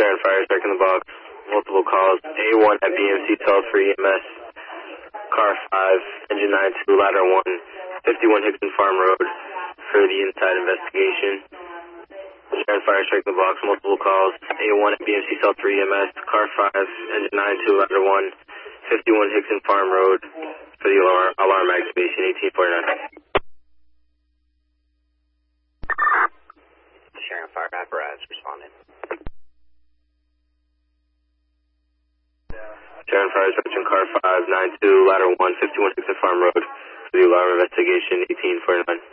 Sharon Fire, Strike in the Box, multiple calls. A1 at BMC 12-3 EMS, car 5, engine 92, ladder 1, 51 Hickson Farm Road for the inside investigation. Sharon Fire, Strike in the Box, multiple calls. A1 at BMC 12-3 EMS, car 5, engine 92, ladder 1, 51 Hickson Farm Road for the alarm activation, 1849. Sharon Fire apparatus responding. Sharon Fire, section car 592, ladder 1, 51 Hickson Farm Road for the alarm investigation, 1849.